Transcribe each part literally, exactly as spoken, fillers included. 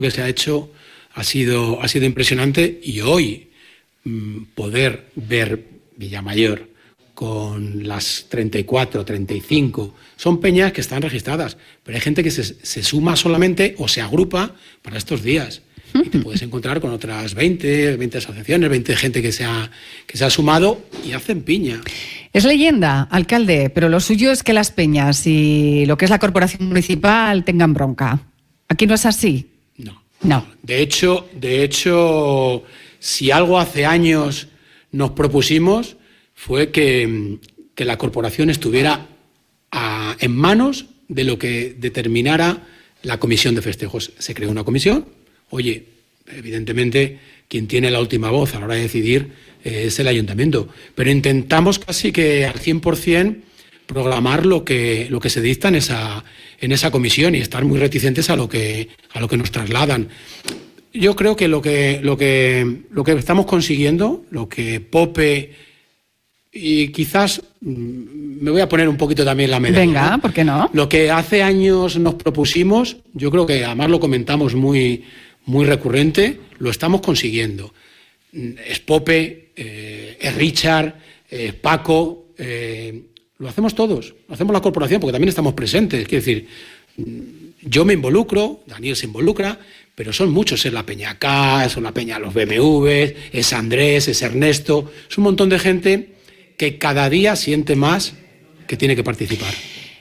que se ha hecho ha sido, ha sido impresionante, y hoy mmm, poder ver Villamayor con las treinta y cuatro, treinta y cinco, son peñas que están registradas, pero hay gente que se, se suma solamente o se agrupa para estos días. Y te puedes encontrar con otras veinte, veinte asociaciones, veinte gente que se ha, que se ha sumado y hacen piña. Es leyenda, alcalde, pero lo suyo es que las peñas y lo que es la corporación municipal tengan bronca. ¿Aquí no es así? No. No. De hecho, de hecho, si algo hace años nos propusimos fue que, que la corporación estuviera a, en manos de lo que determinara la comisión de festejos. Se creó una comisión. Oye, evidentemente quien tiene la última voz a la hora de decidir eh, es el ayuntamiento, pero intentamos casi que al cien por ciento programar lo que, lo que se dicta en esa, en esa comisión y estar muy reticentes a lo que, a lo que nos trasladan. Yo creo que lo que, lo que, lo que estamos consiguiendo, lo que Pope y quizás me voy a poner un poquito también la medalla. Venga, ¿por qué no? Lo que hace años nos propusimos, yo creo que además lo comentamos muy, muy recurrente, lo estamos consiguiendo. Es Pope, eh, es Richard, es Paco, eh, lo hacemos todos, lo hacemos la corporación porque también estamos presentes. Quiero decir, yo me involucro, Daniel se involucra, pero son muchos, es la Peña K, son la Peña los B M W, es Andrés, es Ernesto, es un montón de gente que cada día siente más que tiene que participar.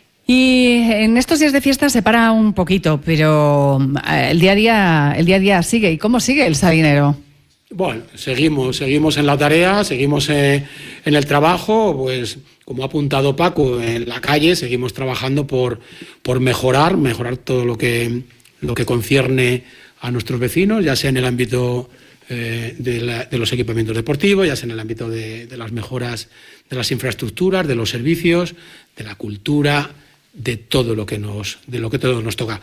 Y en estos días de fiesta se para un poquito, pero el día a día, el día a día sigue. ¿Y cómo sigue el Salinero? Bueno, seguimos, seguimos en la tarea, seguimos eh, en el trabajo, pues como ha apuntado Paco, en la calle seguimos trabajando por, por mejorar, mejorar todo lo que, lo que concierne a nuestros vecinos, ya sea en el ámbito eh, de, la, de los equipamientos deportivos, ya sea en el ámbito de, de las mejoras de las infraestructuras, de los servicios, de la cultura, de todo lo que nos, de lo que todo nos toca.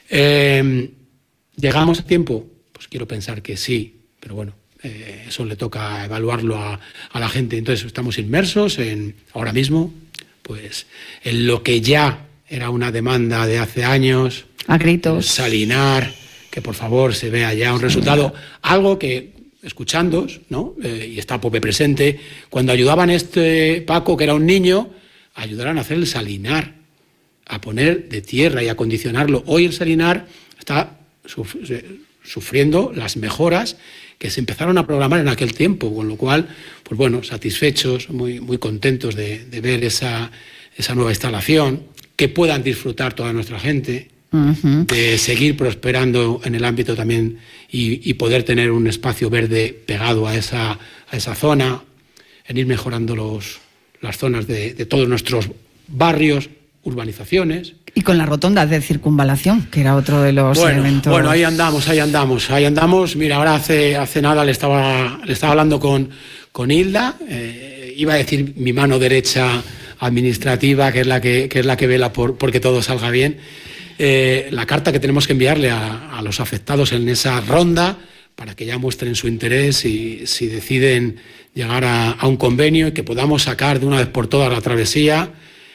Eh, ¿Llegamos a tiempo? Pues quiero pensar que sí, pero bueno, eh, eso le toca evaluarlo a, a la gente. Entonces estamos inmersos en, ahora mismo, pues en lo que ya era una demanda de hace años. A gritos. Salinar, que por favor se vea ya un resultado. Algo que, escuchándos, ¿no? Eh, y está Pope presente, cuando ayudaban a este Paco, que era un niño, ayudaran a hacer el Salinar, a poner de tierra y a acondicionarlo. Hoy el Salinar está sufriendo las mejoras que se empezaron a programar en aquel tiempo, con lo cual, pues bueno, satisfechos, muy, muy contentos de, de ver esa, esa nueva instalación, que puedan disfrutar toda nuestra gente, uh-huh. de seguir prosperando en el ámbito también y, y poder tener un espacio verde pegado a esa, a esa zona, en ir mejorando los, las zonas de, de todos nuestros barrios, urbanizaciones. Y con la rotonda de circunvalación, que era otro de los bueno, elementos. Bueno, ahí andamos, ahí andamos, ahí andamos. Mira, ahora hace, hace nada le estaba, le estaba hablando con, con Hilda, eh, iba a decir mi mano derecha administrativa, que es la que, que, es la que vela por porque todo salga bien. Eh, la carta que tenemos que enviarle a, a los afectados en esa ronda para que ya muestren su interés y si deciden llegar a, a un convenio y que podamos sacar de una vez por todas la travesía,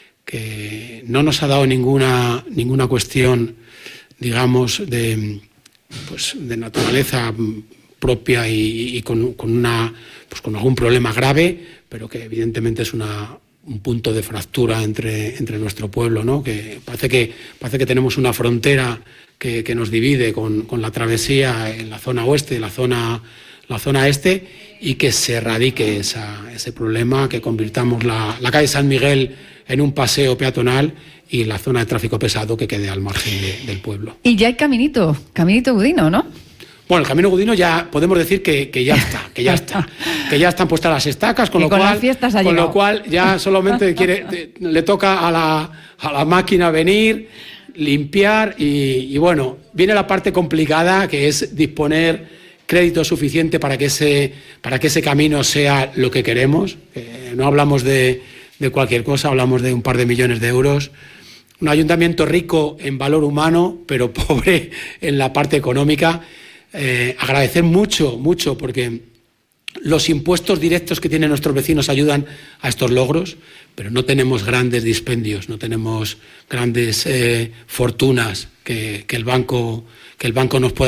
que no nos ha dado ninguna, ninguna cuestión, digamos, de, pues, de naturaleza propia y, y con, con, una, pues, con algún problema grave, pero que evidentemente es una, un punto de fractura entre, entre nuestro pueblo, ¿no? Que parece que, parece que tenemos una frontera que, que nos divide con, con la travesía en la zona oeste y la zona, la zona este, y que se erradique esa, ese problema, que convirtamos la, la calle San Miguel en un paseo peatonal y la zona de tráfico pesado que quede al margen de, del pueblo. Y ya hay caminito, caminito Gudino, ¿no? Bueno, el Camino Gudino ya podemos decir que, que ya está, que ya está, que ya están puestas las estacas, con, lo, con, cual, las fiestas ha con llegado. lo cual ya solamente quiere, te, le toca a la, a la máquina venir, limpiar y, y bueno, viene la parte complicada, que es disponer crédito suficiente para que ese, para que ese camino sea lo que queremos. Eh, no hablamos de, de cualquier cosa, hablamos de un par de millones de euros. Un ayuntamiento rico en valor humano, pero pobre en la parte económica. Eh, agradecer mucho, mucho, porque los impuestos directos que tienen nuestros vecinos ayudan a estos logros, pero no tenemos grandes dispendios, no tenemos grandes eh, fortunas que, que el banco, que el banco nos pueda